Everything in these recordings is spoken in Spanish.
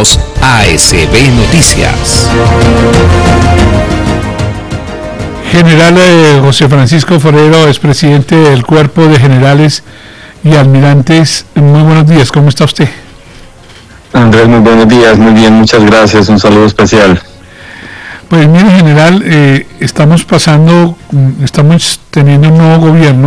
Somos ASB Noticias. General José Francisco Forero es presidente del Cuerpo de Generales y Almirantes. Muy buenos días, ¿cómo está usted? Andrés, muy buenos días, muy bien, muchas gracias, un saludo especial. Pues mire, general, estamos teniendo un nuevo gobierno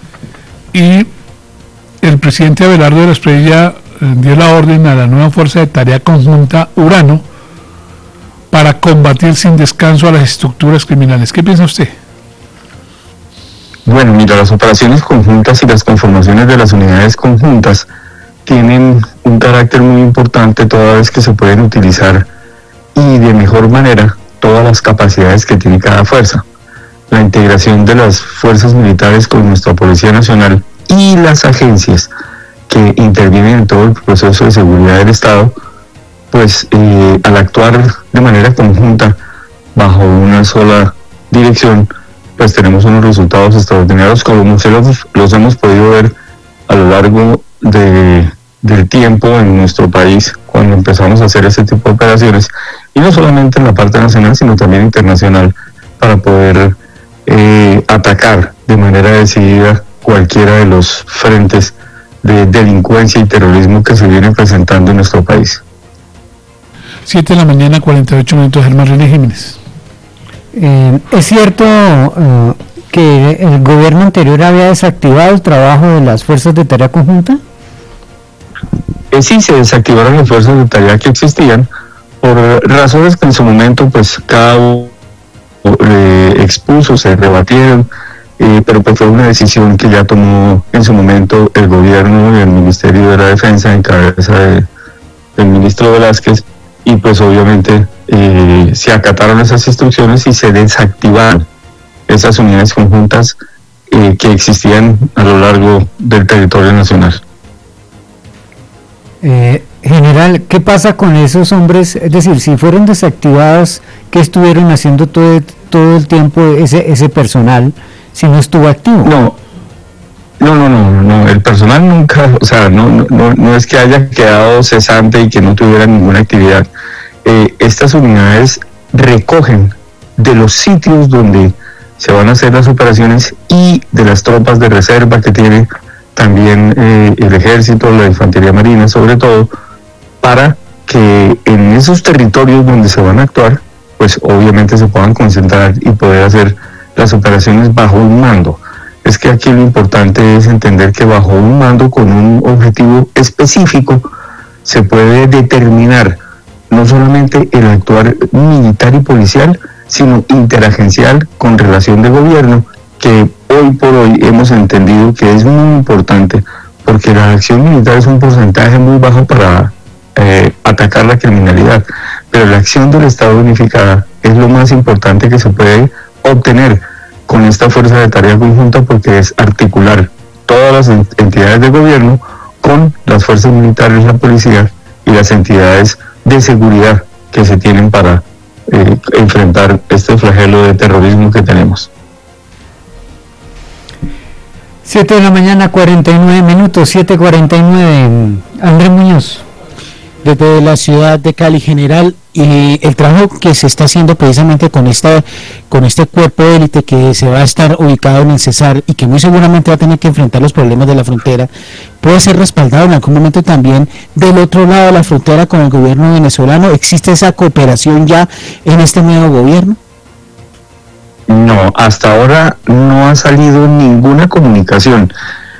y el presidente Abelardo de la Espriella dio la orden a la nueva Fuerza de Tarea Conjunta Urano para combatir sin descanso a las estructuras criminales. ¿Qué piensa usted? Bueno, mira, las operaciones conjuntas y las conformaciones de las unidades conjuntas tienen un carácter muy importante toda vez que se pueden utilizar y de mejor manera todas las capacidades que tiene cada fuerza. La integración de las fuerzas militares con nuestra Policía Nacional y las agencias que intervienen en todo el proceso de seguridad del Estado, pues al actuar de manera conjunta bajo una sola dirección, pues tenemos unos resultados extraordinarios como los hemos podido ver a lo largo del tiempo en nuestro país cuando empezamos a hacer ese tipo de operaciones, y no solamente en la parte nacional sino también internacional, para poder atacar de manera decidida cualquiera de los frentes de delincuencia y terrorismo que se vienen presentando en nuestro país. 7 de la mañana, 48 minutos, Germán René Jiménez. ¿Es cierto que el gobierno anterior había desactivado el trabajo de las fuerzas de tarea conjunta? Sí, se desactivaron las fuerzas de tarea que existían por razones que en su momento pues cada uno expuso, se rebatieron, pero pues fue una decisión que ya tomó en su momento el gobierno y el Ministerio de la Defensa en cabeza del ministro Velázquez, y pues obviamente se acataron esas instrucciones y se desactivaron esas unidades conjuntas que existían a lo largo del territorio nacional. General, ¿qué pasa con esos hombres? Es decir, si fueron desactivados, ¿qué estuvieron haciendo todo el tiempo ese personal si no estuvo activo? No, el personal nunca, o sea, no es que haya quedado cesante y que no tuviera ninguna actividad. Estas unidades recogen de los sitios donde se van a hacer las operaciones y de las tropas de reserva que tiene también el ejército, la infantería marina sobre todo, para que en esos territorios donde se van a actuar, pues obviamente se puedan concentrar y poder hacer las operaciones bajo un mando. Es que aquí lo importante es entender que bajo un mando con un objetivo específico se puede determinar no solamente el actuar militar y policial, sino interagencial con relación de gobierno, que hoy por hoy hemos entendido que es muy importante, porque la acción militar es un porcentaje muy bajo para atacar la criminalidad, pero la acción del Estado unificada es lo más importante que se puede obtener con esta fuerza de tarea conjunta, porque es articular todas las entidades de gobierno con las fuerzas militares, la policía y las entidades de seguridad que se tienen para enfrentar este flagelo de terrorismo que tenemos. 7 de la mañana, 49 minutos, 7:49. Andrés Muñoz. Desde la ciudad de Cali, general, y el trabajo que se está haciendo precisamente con este cuerpo de élite que se va a estar ubicado en el Cesar y que muy seguramente va a tener que enfrentar los problemas de la frontera, puede ser respaldado en algún momento también del otro lado de la frontera con el gobierno venezolano. ¿Existe esa cooperación ya en este nuevo gobierno? No, hasta ahora no ha salido ninguna comunicación,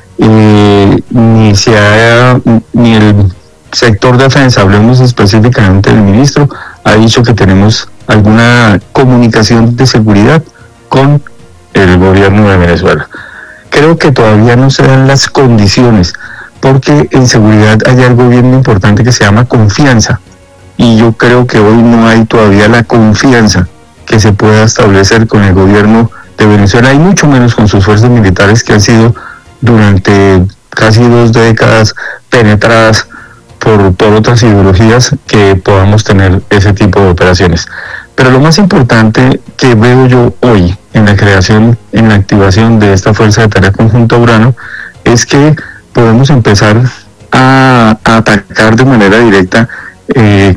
ni el sector defensa, hablemos específicamente del ministro, ha dicho que tenemos alguna comunicación de seguridad con el gobierno de Venezuela. Creo que todavía no se dan las condiciones, porque en seguridad hay algo bien importante que se llama confianza, y yo creo que hoy no hay todavía la confianza que se pueda establecer con el gobierno de Venezuela, y mucho menos con sus fuerzas militares, que han sido durante casi 2 décadas penetradas por otras ideologías, que podamos tener ese tipo de operaciones. Pero lo más importante que veo yo hoy en la creación, en la activación de esta Fuerza de Tarea Conjunta Urano, es que podemos empezar a atacar de manera directa